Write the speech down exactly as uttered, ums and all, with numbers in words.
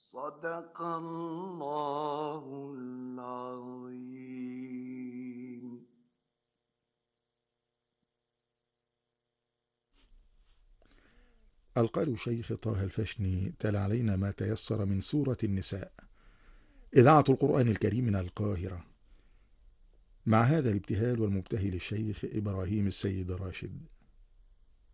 صدق الله العظيم. القارئ الشيخ طه الفشني تلا علينا ما تيسر من سورة النساء، إذاعة القرآن الكريم من القاهرة، مع هذا الابتهال والمبتهل الشيخ إبراهيم السيد راشد.